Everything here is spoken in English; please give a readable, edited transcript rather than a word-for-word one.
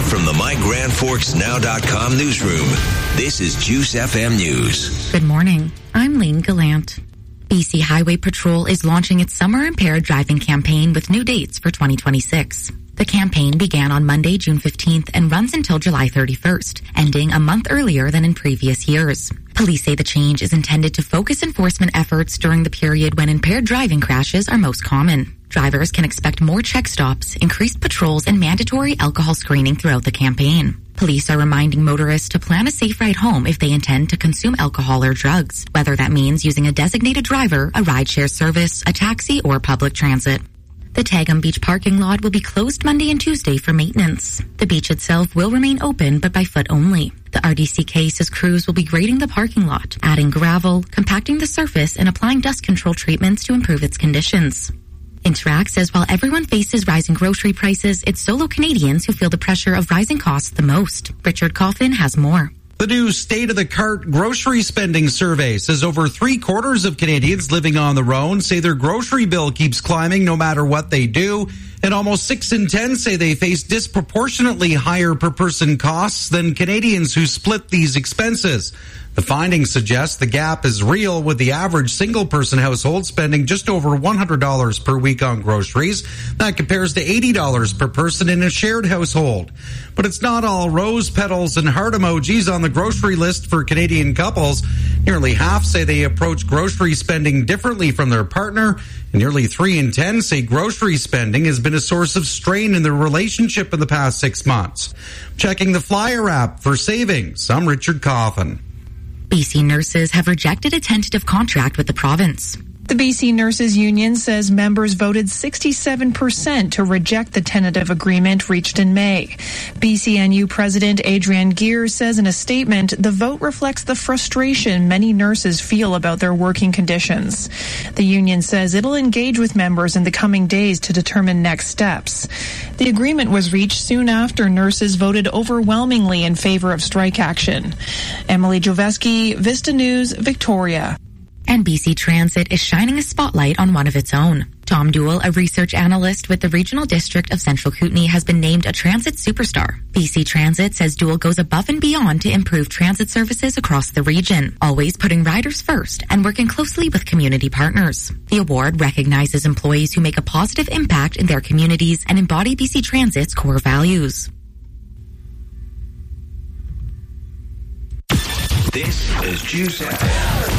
From the MyGrandForksNow.com newsroom, this is Juice FM News. Good morning. I'm Lane Gallant. BC Highway Patrol is launching its Summer Impaired Driving campaign with new dates for 2026. The campaign began on Monday, June 15th and runs until July 31st, ending a month earlier than in previous years. Police say the change is intended to focus enforcement efforts during the period when impaired driving crashes are most common. Drivers can expect more check stops, increased patrols, and mandatory alcohol screening throughout the campaign. Police are reminding motorists to plan a safe ride home if they intend to consume alcohol or drugs, whether that means using a designated driver, a rideshare service, a taxi, or public transit. The Tagum Beach parking lot will be closed Monday and Tuesday for maintenance. The beach itself will remain open, but by foot only. The RDCK says crews will be grading the parking lot, adding gravel, compacting the surface, and applying dust control treatments to improve its conditions. Interact says while everyone faces rising grocery prices, it's solo Canadians who feel the pressure of rising costs the most. Richard Coffin has more. The new State of the Cart grocery spending survey says over 3/4 of Canadians living on their own say their grocery bill keeps climbing no matter what they do. And almost 6 in 10 say they face disproportionately higher per person costs than Canadians who split these expenses. The findings suggest the gap is real, with the average single-person household spending just over $100 per week on groceries. That compares to $80 per person in a shared household. But it's not all rose petals and heart emojis on the grocery list for Canadian couples. Nearly half say they approach grocery spending differently from their partner. And nearly 3 in 10 say grocery spending has been a source of strain in their relationship in the past 6 months. Checking the Flyer app for savings, I'm Richard Coffin. BC nurses have rejected a tentative contract with the province. The BC Nurses Union says members voted 67% to reject the tentative agreement reached in May. BCNU President Adrienne Geer says in a statement, the vote reflects the frustration many nurses feel about their working conditions. The union says it'll engage with members in the coming days to determine next steps. The agreement was reached soon after nurses voted overwhelmingly in favor of strike action. Emily Joveski, Vista News, Victoria. And BC Transit is shining a spotlight on one of its own. Tom Duell, a research analyst with the Regional District of Central Kootenay, has been named a transit superstar. BC Transit says Duell goes above and beyond to improve transit services across the region, always putting riders first and working closely with community partners. The award recognizes employees who make a positive impact in their communities and embody BC Transit's core values. This is Juice FM.